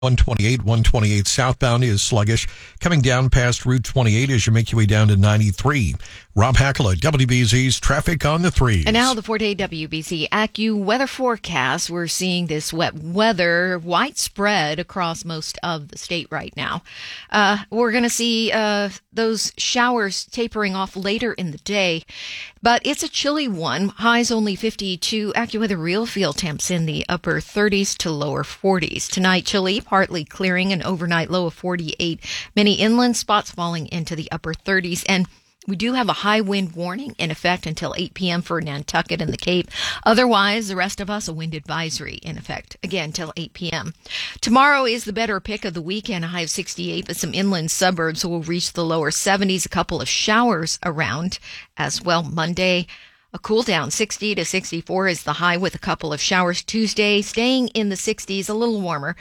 128 southbound is sluggish. Coming down past Route 28 as you make your way down to 93. Rob Hackler, WBZ's traffic on the 3s. And now the 4-day WBZ AccuWeather forecast. We're seeing this wet weather widespread across most of the state right now. We're going to see those showers tapering off later in the day, but it's a chilly one. Highs only 52. AccuWeather real feel temps in the upper 30s to lower 40s. Tonight, chilly, partly clearing, an overnight low of 48. Many inland spots falling into the upper 30s. And we do have a high wind warning in effect until 8 p.m. for Nantucket and the Cape. Otherwise, the rest of us, a wind advisory in effect, again, till 8 p.m. Tomorrow is the better pick of the weekend, a high of 68, but some inland suburbs will reach the lower 70s, a couple of showers around as well. Monday, a cool down, 60 to 64 is the high with a couple of showers. Tuesday, staying in the 60s, a little warmer,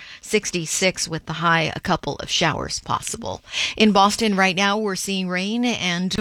66 with the high, a couple of showers possible. In Boston right now, we're seeing rain and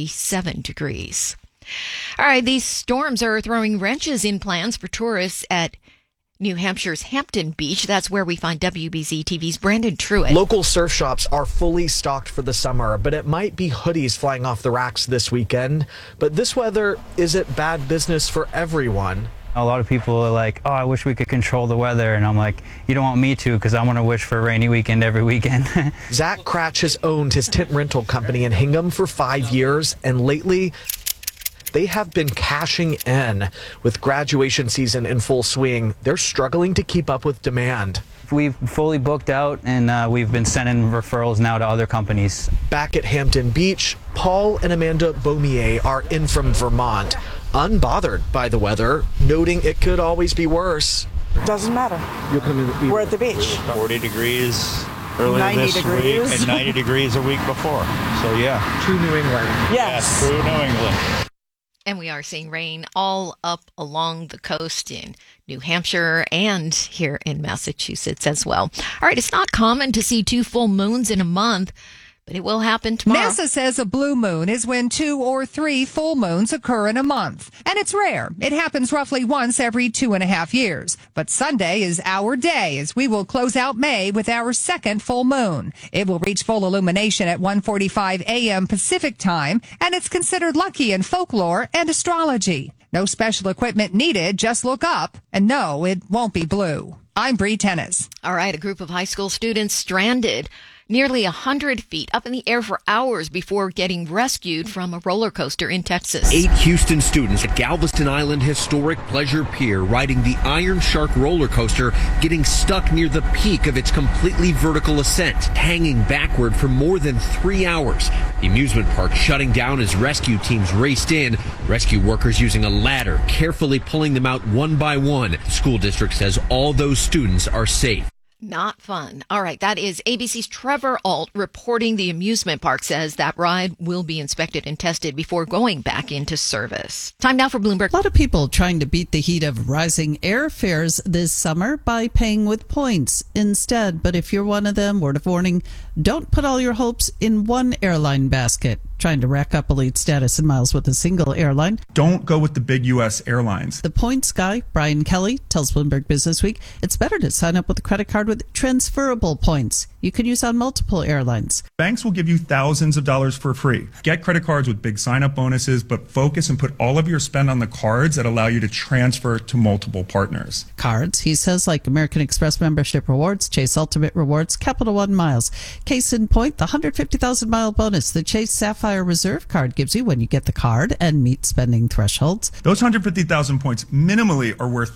47 degrees. All right, these storms are throwing wrenches in plans for tourists at New Hampshire's Hampton Beach. That's where we find WBZ TV's Brandon Truitt. Local surf shops are fully stocked for the summer, but it might be hoodies flying off the racks this weekend. But this weather isn't bad business for everyone. A lot of people are like, oh, I wish we could control the weather. And I'm like, you don't want me to, because I want to wish for a rainy weekend every weekend. Zach Cratch has owned his tent rental company in Hingham for 5 years, and lately they have been cashing in. With graduation season in full swing, they're struggling to keep up with demand. We've fully booked out, and we've been sending referrals now to other companies. Back at Hampton Beach, Paul and Amanda Beaumier are in from Vermont, unbothered by the weather, noting it could always be worse. Doesn't matter. We're at the beach. 40 degrees earlier 90 this degrees. week and 90 degrees a week before. So, yeah. True New England. Yes. True New England. And we are seeing rain all up along the coast in New Hampshire and here in Massachusetts as well. All right, it's not common to see 2 full moons in a month, but it will happen tomorrow. NASA says a blue moon is when 2 or 3 full moons occur in a month. And it's rare. It happens roughly once every 2.5 years. But Sunday is our day as we will close out May with our second full moon. It will reach full illumination at 1:45 a.m. Pacific time, and it's considered lucky in folklore and astrology. No special equipment needed, just look up. And no, it won't be blue. I'm Bree Tennis. All right, a group of high school students stranded nearly 100 feet up in the air for hours before getting rescued from a roller coaster in Texas. 8 Houston students at Galveston Island Historic Pleasure Pier riding the Iron Shark roller coaster, getting stuck near the peak of its completely vertical ascent, hanging backward for more than 3 hours. The amusement park shutting down as rescue teams raced in, rescue workers using a ladder, carefully pulling them out one by one. The school district says all those students are safe. Not fun. All right, that is ABC's Trevor Alt reporting. The amusement park says that ride will be inspected and tested before going back into service. Time now for Bloomberg. A lot of people trying to beat the heat of rising airfares this summer by paying with points instead. But if you're one of them, word of warning, don't put all your hopes in one airline basket. Trying to rack up elite status and miles with a single airline. Don't go with the big U.S. airlines. The points guy, Brian Kelly, tells Bloomberg Business Week it's better to sign up with a credit card with transferable points you can use on multiple airlines. Banks will give you thousands of dollars for free. Get credit cards with big sign-up bonuses, but focus and put all of your spend on the cards that allow you to transfer to multiple partners. Cards, he says, like American Express membership rewards, Chase Ultimate Rewards, Capital One Miles. Case in point, the 150,000-mile bonus the Chase Sapphire Reserve card gives you when you get the card and meet spending thresholds. Those 150,000 points minimally are worth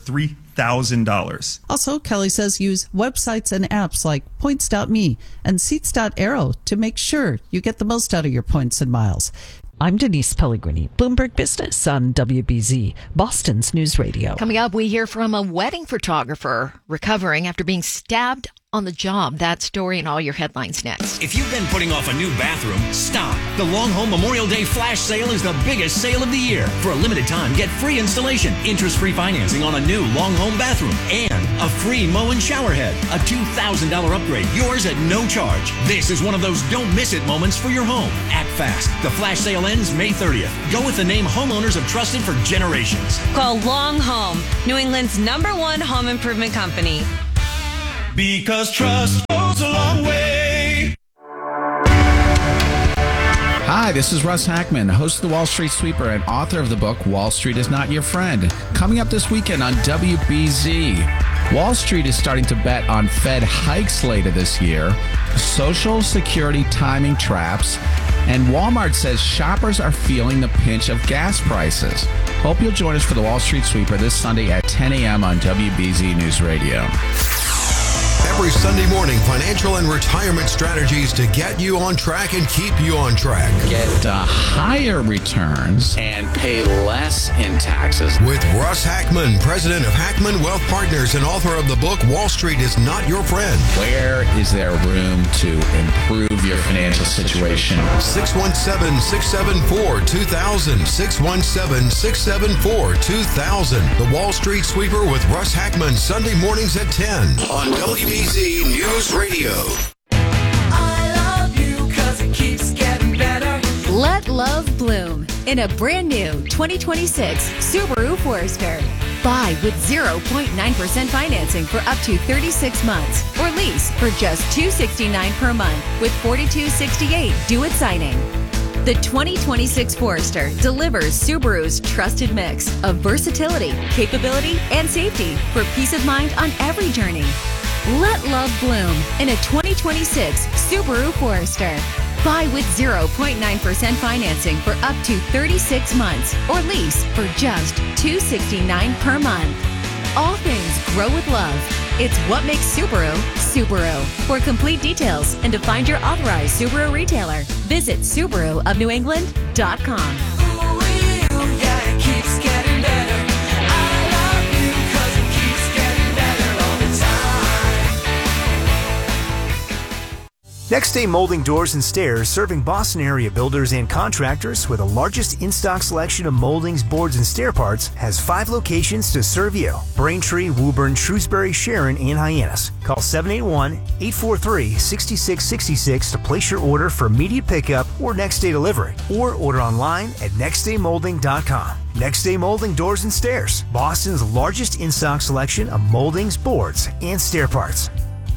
$3,000. Also, Kelly says use websites and apps like Points.me and Seats.aero to make sure you get the most out of your points and miles. I'm Denise Pellegrini, Bloomberg Business on WBZ, Boston's News Radio. Coming up, we hear from a wedding photographer recovering after being stabbed on the job. That story and all your headlines next. If you've been putting off a new bathroom, stop. The Long Home Memorial Day Flash Sale is the biggest sale of the year. For a limited time, get free installation, interest-free financing on a new Long Home bathroom, and a free Moen shower head. A $2,000 upgrade, yours at no charge. This is one of those don't miss it moments for your home. Act fast. The Flash Sale ends May 30th. Go with the name homeowners have trusted for generations. Call Long Home, New England's #1 home improvement company. because trust goes a long way. Hi, this is Russ Hackman, host of the Wall Street Sweeper and author of the book Wall Street is Not Your Friend. Coming up this weekend on WBZ, Wall Street is starting to bet on Fed hikes later this year, Social Security timing traps, and Walmart says shoppers are feeling the pinch of gas prices. Hope you'll join us for the Wall Street Sweeper this Sunday at 10 a.m. on WBZ News Radio. Every Sunday morning, financial and retirement strategies to get you on track and keep you on track. Get higher returns and pay less in taxes. With Russ Hackman, president of Hackman Wealth Partners and author of the book Wall Street is Not Your Friend. Where is there room to improve your financial situation? 617-674-2000. 617-674-2000. The Wall Street Sweeper with Russ Hackman, Sunday mornings at 10 on WBZ News Radio. I love you 'cause it keeps getting better. Let love bloom in a brand new 2026 Subaru Forester. Buy with 0.9% financing for up to 36 months or lease for just $269 per month with $42.68 due at signing. The 2026 Forester delivers Subaru's trusted mix of versatility, capability, and safety for peace of mind on every journey. Let love bloom in a 2026 Subaru Forester. Buy with 0.9% financing for up to 36 months or lease for just $269 per month. All things grow with love. It's what makes Subaru, Subaru. For complete details and to find your authorized Subaru retailer, visit SubaruofNewEngland.com. Next Day Molding Doors and Stairs, serving Boston area builders and contractors with the largest in-stock selection of moldings, boards, and stair parts, has 5 locations to serve you. Braintree, Woburn, Shrewsbury, Sharon, and Hyannis. Call 781-843-6666 to place your order for immediate pickup or next day delivery, or order online at nextdaymolding.com. Next Day Molding Doors and Stairs, Boston's largest in-stock selection of moldings, boards, and stair parts.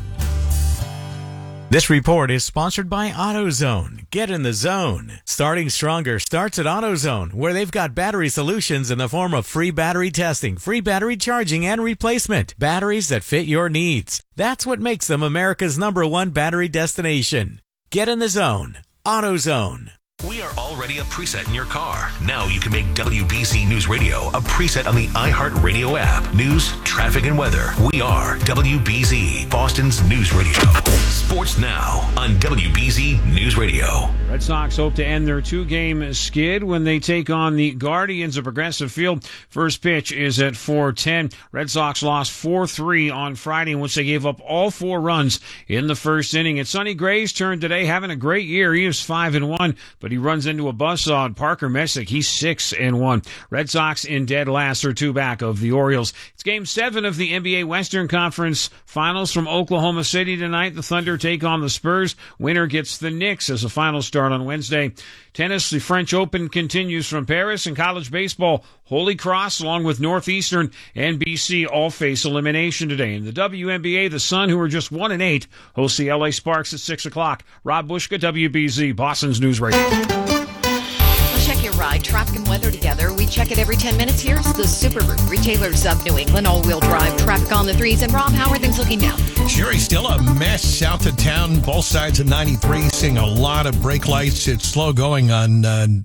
This report is sponsored by AutoZone. Get in the zone. Starting stronger starts at AutoZone, where they've got battery solutions in the form of free battery testing, free battery charging, and replacement. Batteries that fit your needs. That's what makes them America's #1 battery destination. Get in the zone. AutoZone. We are already a preset in your car. Now you can make WBZ News Radio a preset on the iHeartRadio app. News, traffic, and weather. We are WBZ, Boston's news radio. Sports now on WBZ News Radio. Red Sox hope to end their 2-game skid when they take on the Guardians of Progressive Field. First pitch is at 4:10. Red Sox lost 4-3 on Friday, in which they gave up all 4 runs in the first inning. It's Sonny Gray's turn today, having a great year. He is 5-1, but he runs into a buzzsaw on Parker Messick. He's 6-1. Red Sox in dead last, or 2 back of the Orioles. It's Game 7 of the NBA Western Conference Finals from Oklahoma City tonight. The Thunder take on the Spurs. Winner gets the Knicks as a final start on Wednesday. Tennis, the French Open continues from Paris, and college baseball, Holy Cross along with Northeastern and BC all face elimination today. In the WNBA, the Sun, who are just 1-8, host the LA Sparks at 6 o'clock. Rob Bushka, WBZ, Boston's News Radio. Let's check your ride, traffic, and weather together. We check it every 10 minutes. Here's the Subaru Retailers of New England all-wheel drive traffic on the 3s. And Rob, how are things looking now? Sherry, still a mess south of town, both sides of 93, seeing a lot of brake lights. It's slow going on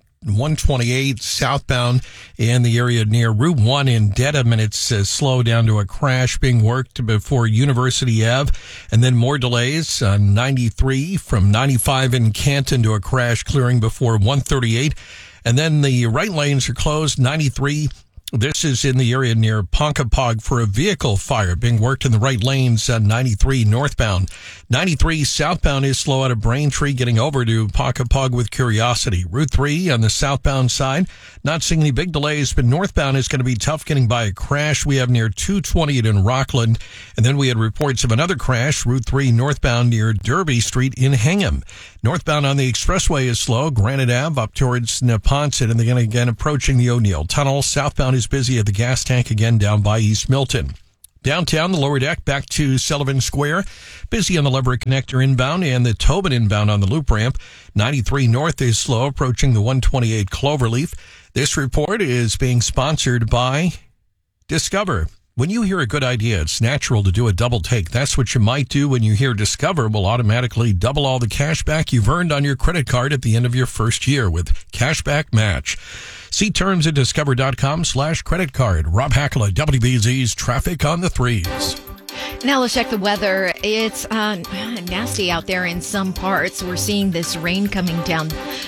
128 southbound in the area near Route 1 in Dedham, and it's slow down to a crash being worked before University Ave, and then more delays on 93 from 95 in Canton to a crash clearing before 138, and then the right lanes are closed 93. This is in the area near Ponkapog for a vehicle fire being worked in the right lanes on 93 northbound. 93 southbound is slow out of Braintree getting over to Ponkapog with Curiosity. Route 3 on the southbound side, not seeing any big delays, but northbound is going to be tough getting by a crash we have near 220 in Rockland. And then we had reports of another crash, Route 3 northbound near Derby Street in Hingham. Northbound on the expressway is slow, Granite Ave up towards Neponset, and again approaching the O'Neill Tunnel. Southbound is busy at the gas tank again down by East Milton. Downtown, the lower deck back to Sullivan Square. Busy on the Leverett Connector inbound and the Tobin inbound on the loop ramp. 93 north is slow, approaching the 128 Cloverleaf. This report is being sponsored by Discover. When you hear a good idea, it's natural to do a double take. That's what you might do when you hear Discover will automatically double all the cash back you've earned on your credit card at the end of your first year with Cashback Match. See terms at discover.com/credit card. Rob Hackler, WBZ's Traffic on the Threes. Now let's check the weather. It's nasty out there in some parts. We're seeing this rain coming down